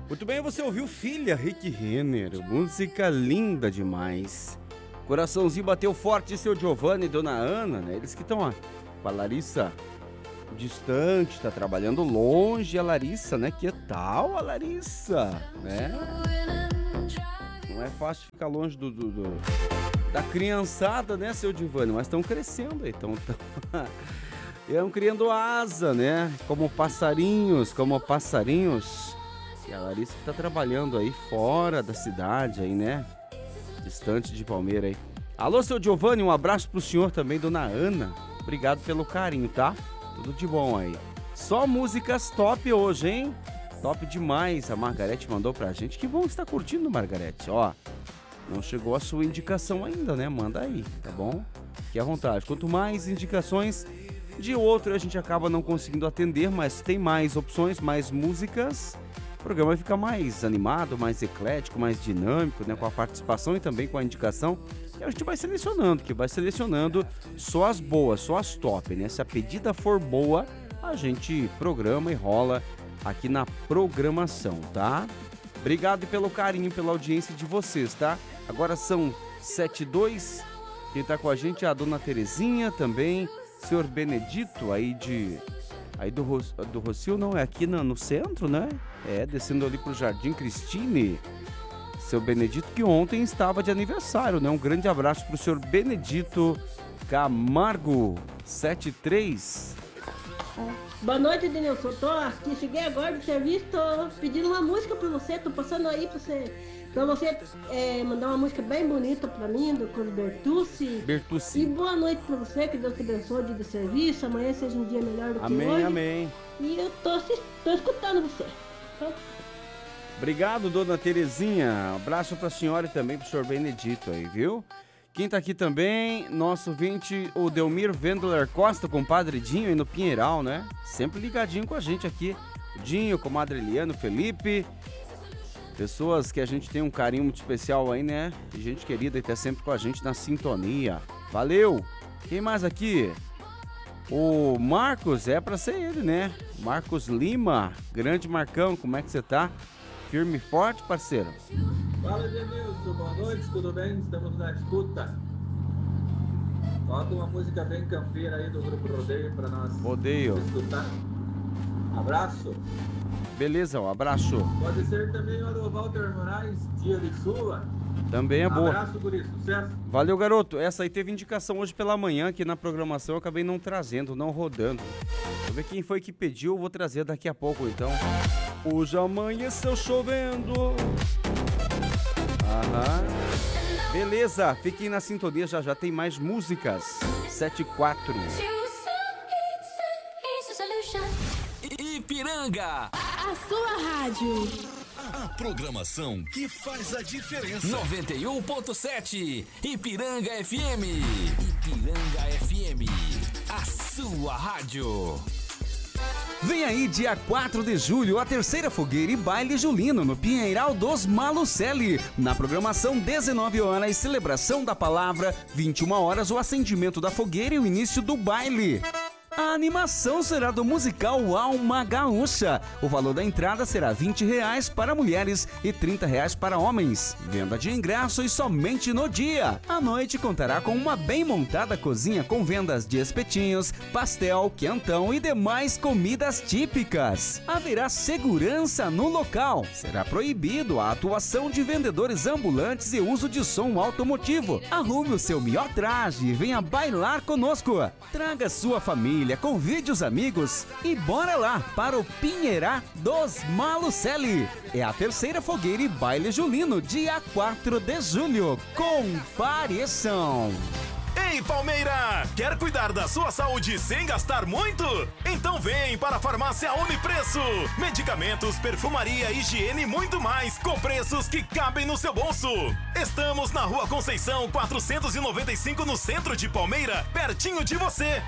Muito bem, você ouviu Filha, Rick Renner, música linda demais. Coraçãozinho bateu forte, seu Giovanni e Dona Ana, né? Eles que estão com a Larissa distante, tá trabalhando longe a Larissa, né? Que tal a Larissa, né? Não é fácil ficar longe da criançada, né, seu Giovanni? Mas estão crescendo aí, estão criando asa, né? Como passarinhos. E a Larissa que tá trabalhando aí fora da cidade aí, né? Distante de Palmeira aí. Alô, seu Giovanni, um abraço pro senhor também, Dona Ana. Obrigado pelo carinho, tá? Tudo de bom aí. Só músicas top hoje, hein? Top demais. A Margarete mandou pra gente. Que bom que você tá curtindo, Margarete. Ó, não chegou a sua indicação ainda, né? Manda aí, tá bom? Fique à vontade. Quanto mais indicações de outro, a gente acaba não conseguindo atender, mas tem mais opções, mais músicas. O programa vai ficar mais animado, mais eclético, mais dinâmico, né? Com a participação e também com a indicação. E a gente vai selecionando só as boas, só as top, né? Se a pedida for boa, a gente programa e rola aqui na programação, tá? Obrigado pelo carinho, pela audiência de vocês, tá? Agora são 7h02. Quem tá com a gente é a Dona Terezinha também, senhor Benedito aí do Rocio, não, é aqui no centro, né? É, descendo ali pro Jardim Cristine. Seu Benedito, que ontem estava de aniversário, né? Um grande abraço pro senhor Benedito Camargo, 73. Boa noite, Denilson. Tô aqui, cheguei agora do serviço, tô pedindo uma música pra você, tô passando aí pra você mandar uma música bem bonita pra mim, do Coro Bertucci. E boa noite pra você, que Deus te abençoe o dia de serviço, amanhã seja um dia melhor do que hoje. Amém. E eu tô escutando você. Tá? Obrigado, Dona Terezinha. Abraço pra senhora e também pro senhor Benedito aí, viu? Quem tá aqui também, nosso ouvinte, o Delmir Vendler Costa, com o Padre Dinho aí no Pinheiral, né? Sempre ligadinho com a gente aqui. O Dinho, comadre Eliano, Felipe. Pessoas que a gente tem um carinho muito especial aí, né? E gente querida e tá sempre com a gente na sintonia. Valeu! Quem mais aqui? O Marcos, é pra ser ele, né? Marcos Lima, grande Marcão, como é que você tá? Firme e forte, parceiro? Fala, Denilson, boa noite, tudo bem? Estamos na escuta. Toca uma música bem campeira aí do Grupo Rodeio pra nós escutar. Abraço. Beleza, um abraço. Pode ser também o do Walter Moraes, Dia de Chuva. Também é boa. Abraço, guri, sucesso. Valeu, garoto. Essa aí teve indicação hoje pela manhã aqui na programação, eu acabei não trazendo, não rodando. Vou ver quem foi que pediu, eu vou trazer daqui a pouco, então. Hoje amanheceu chovendo. Aham. Beleza, fiquem na sintonia, já tem mais músicas. 7h04. Ipiranga, a sua rádio. A programação que faz a diferença. 91.7 Ipiranga FM. Ipiranga FM, a sua rádio. Vem aí, dia 4 de julho, a terceira fogueira e baile julino no Pinheiral dos Malucelli. Na programação, 19 horas, celebração da palavra, 21 horas, o acendimento da fogueira e o início do baile. A animação será do musical Alma Gaúcha. O valor da entrada será R$20 para mulheres e R$30 para homens. Venda de ingressos somente no dia. A noite contará com uma bem montada cozinha com vendas de espetinhos, pastel, quentão e demais comidas típicas. Haverá segurança no local. Será proibido a atuação de vendedores ambulantes e uso de som automotivo. Arrume o seu melhor traje e venha bailar conosco. Traga sua família, convide os amigos e bora lá para o Pinheirá dos Malucelli. É a terceira fogueira e baile julino, dia 4 de julho. Compareçam! Ei, Palmeira! Quer cuidar da sua saúde sem gastar muito? Então vem para a Farmácia Unipreço. Medicamentos, perfumaria, higiene e muito mais, com preços que cabem no seu bolso. Estamos na Rua Conceição 495, no centro de Palmeira, pertinho de você.